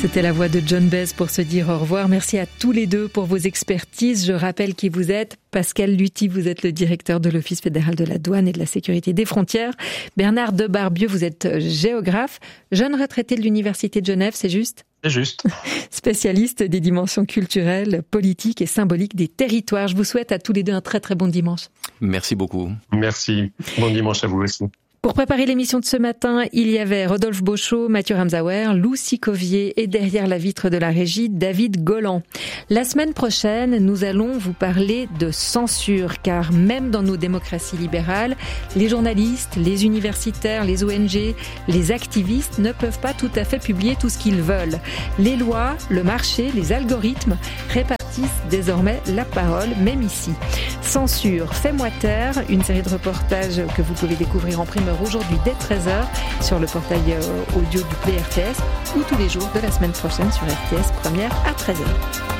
C'était la voix de John Bez pour se dire au revoir. Merci à tous les deux pour vos expertises. Je rappelle qui vous êtes. Pascal Luthi, vous êtes le directeur de l'Office fédéral de la douane et de la sécurité des frontières. Bernard Debarbieu, vous êtes géographe, jeune retraité de l'Université de Genève, c'est juste ? C'est juste. Spécialiste des dimensions culturelles, politiques et symboliques des territoires. Je vous souhaite à tous les deux un très très bon dimanche. Merci beaucoup. Merci. Bon dimanche à vous aussi. Pour préparer l'émission de ce matin, il y avait Rodolphe Beauchot, Mathieu Ramsauer, Lou Sicovier et derrière la vitre de la régie, David Golan. La semaine prochaine, nous allons vous parler de censure, car même dans nos démocraties libérales, les journalistes, les universitaires, les ONG, les activistes ne peuvent pas tout à fait publier tout ce qu'ils veulent. Les lois, le marché, les algorithmes répartissent désormais la parole, même ici. Censure, fais-moi taire, une série de reportages que vous pouvez découvrir en primeur aujourd'hui dès 13h sur le portail audio du Play RTS ou tous les jours de la semaine prochaine sur RTS Première à 13h.